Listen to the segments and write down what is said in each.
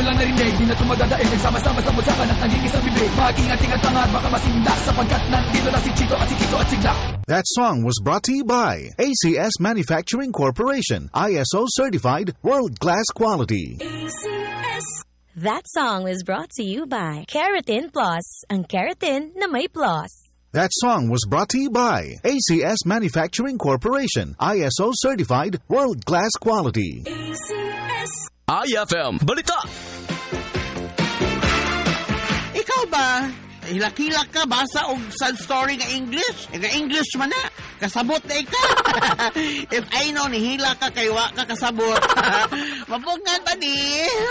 lang narinig, di na tumagadaig. Nagsama-sama sa bulsakan at naging isang bibig. Mag-ingat-ingat ka nga, baka masindak, sapagkat nandito na si Chito at si Kiko at Sigla. That song was brought to you by ACS Manufacturing Corporation, ISO certified, world-class quality. ACS. That song was brought to you by Keratin Plus, ang keratin na may plus. That song was brought to you by ACS Manufacturing Corporation, ISO certified, world-class quality. ACS. IFM Balita. Ikaw ba? Hilak-hilak ka, basa og sad story nga English. Nga English man na. Kasabot na ikaw. If I know, nihila ka, kaywa ka kasabot. Mapungan ba di?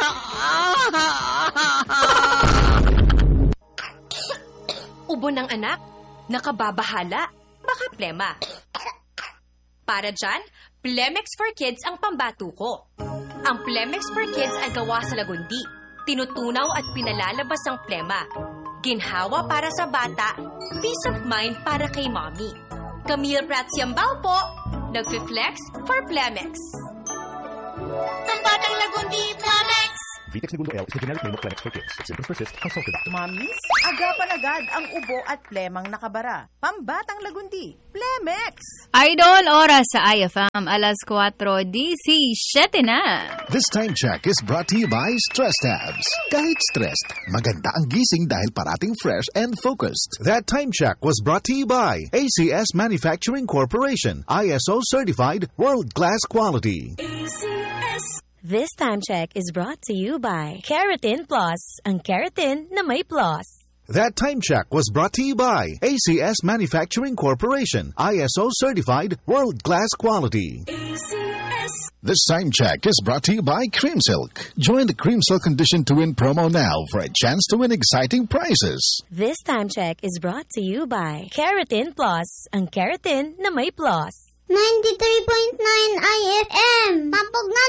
Ubo ng anak, nakababahala, baka plema. Para dyan, Plemex for Kids ang pambato ko. Ang Plemex for Kids ay gawa sa lagundi. Tinutunaw at pinalalabas ang plema. Ginhawa para sa bata, peace of mind para kay mommy. Camille Prats Yambao po, nagfi-flex for Plemex. Pambatang lagundi, Plemex! Vitex Segundo L is the generic name of Plemex for kids. If symptoms persist, consult your doctor. Mamis, agapan agad ang ubo at plemang nakabara. Pambatang lagundi, Plemex! Idol, oras sa IFM, alas 4:17 na. This time check is brought to you by Stress Tabs. Kahit stressed, maganda ang gising dahil parating fresh and focused. That time check was brought to you by ACS Manufacturing Corporation, ISO certified, world-class quality. ACS. This time check is brought to you by Keratin Plus, ang keratin na may plus. That time check was brought to you by ACS Manufacturing Corporation, ISO certified, world-class quality. ACS. This time check is brought to you by Cream Silk. Join the Cream Silk Condition to Win promo now for a chance to win exciting prizes. This time check is brought to you by Keratin Plus, ang keratin na may plus. 93.9 IFM. Pampugnan